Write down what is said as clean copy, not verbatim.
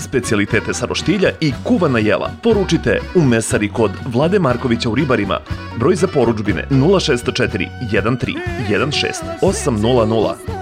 specijalitete sa roštilja i kuvana jela poručite u mesari kod Vlade Markovića u Ribarima. Broj za poručbine 064 13 16 800.